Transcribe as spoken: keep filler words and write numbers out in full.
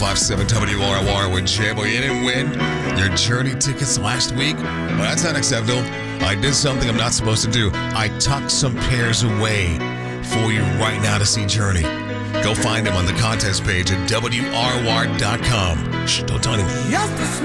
five seven W R R with Jamo. You didn't win your Journey tickets last week? Well, that's unacceptable. I did something I'm not supposed to do. I tucked some pairs away for you right now to see Journey. Go find them on the contest page at W R R dot com. Shh, don't tell anyone.